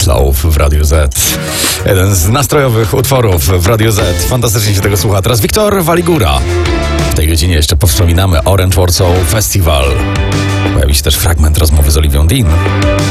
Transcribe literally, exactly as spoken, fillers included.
Warsaw w Radiu Z. Jeden z nastrojowych utworów w Radiu Z. Fantastycznie się tego słucha. Teraz Wiktor Waligura. W tej godzinie jeszcze powspominamy Orange Warsaw Festival. Pojawi się też fragment rozmowy z Oliwią Dean.